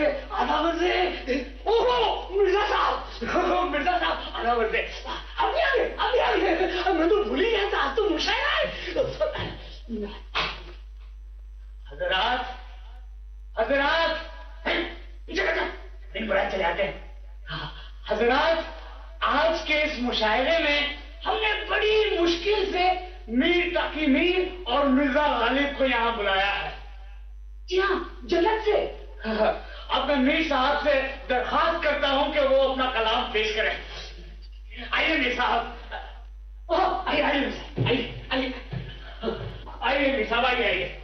आदावर से। ओहो मिर्जा साहब, मिर्जा साहब आदावर से। अभी आ गए। मैं तो भूल ही गया था, आज तो मुशायरा है। हजरात, हजरात, दिन चले आते हैं। हजरात, आज के इस मुशायरे में हमने बड़ी मुश्किल से मीर तकी मीर और मिर्जा गालिब को यहाँ बुलाया है। जी हाँ, जन्नत से। अब मैं मीर साहब से दरखास्त करता हूँ कि वो अपना कलाम पेश करें। आइए मीर साहब। आइए आइए आइए आइए मीर साहब, आइए।